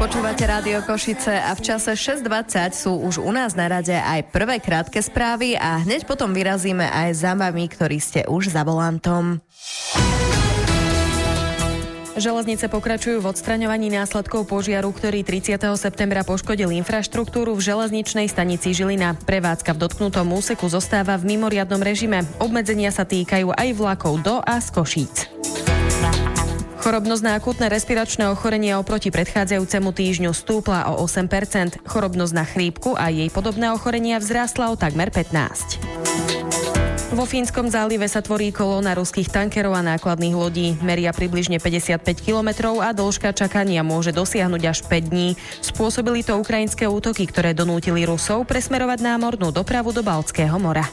Počúvate Rádio Košice a v čase 6:20 sú už u nás na rade aj prvé krátke správy a hneď potom vyrazíme aj za vami, ktorí ste už za volantom. Železnice pokračujú v odstraňovaní následkov požiaru, ktorý 30. septembra poškodil infraštruktúru v železničnej stanici Žilina. Prevádzka v dotknutom úseku zostáva v mimoriadnom režime. Obmedzenia sa týkajú aj vlakov do a z Košíc. Chorobnosť na akútne respiračné ochorenie oproti predchádzajúcemu týždňu stúpla o 8%. Chorobnosť na chrípku a jej podobné ochorenia vzrástla o takmer 15%. Vo Fínskom zálive sa tvorí kolóna ruských tankerov a nákladných lodí. Meria približne 55 kilometrov a dĺžka čakania môže dosiahnuť až 5 dní. Spôsobili to ukrajinské útoky, ktoré donútili Rusov presmerovať námornú dopravu do Baltského mora.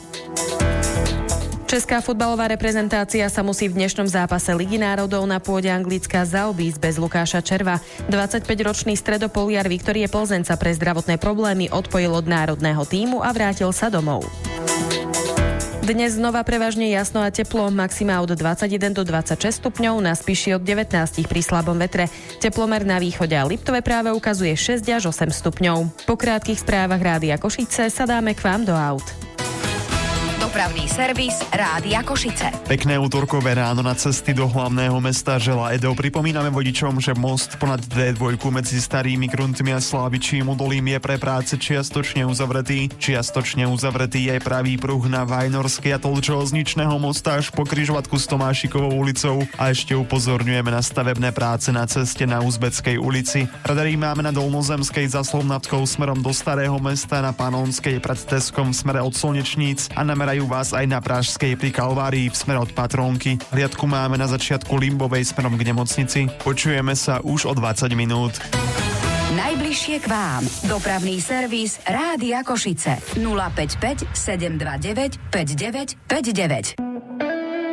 Česká futbalová reprezentácia sa musí v dnešnom zápase Ligy národov na pôde Anglicka zaobísť bez Lukáša Červa. 25-ročný stredopoliar Viktorie Plzeň sa pre zdravotné problémy odpojil od národného tímu a vrátil sa domov. Dnes znova prevažne jasno a teplo, maxima od 21 do 26 stupňov, na Spiši od 19 pri slabom vetre. Teplomer na východe a Liptove práve ukazuje 6 až 8 stupňov. Po krátkych správach Rádia Košice sa dáme k vám do aut. Dopravný servis Rádia Košice. Pekné útorkové ráno na cesty do hlavného mesta želá Edo. Pripomíname vodičom, že most ponad D2 medzi Starými Kruntmi a Slávičím Udolím je pre práce čiastočne uzavretý. Čiastočne uzavretý je pravý pruh na Vajnorskej a Železničného mosta až po križovatku s Tomášikovou ulicou a ešte upozorňujeme na stavebné práce na ceste na Uzbeckej ulici. Radary máme na Dolnozemskej za Slovnatkou smerom do Starého mesta, na Panonskej pred Teskom v smere od Slnečníc a namerajú vás aj na Pražskej pri Kalvárii v smere od Patrónky. Hliadku máme na začiatku Limbovej smerom k nemocnici. Počujeme sa už o 20 minút. Najbližšie k vám. Dopravný servis Rádia Košice. 055 729 5959.